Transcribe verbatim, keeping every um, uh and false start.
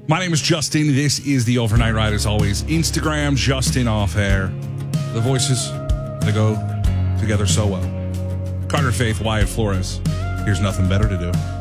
My name is Justin. This is the Overnight Ride, as always. Instagram, Justin Off Air. The voices, they go together so well. Carter Faith, Wyatt Flores. Here's nothing better to do.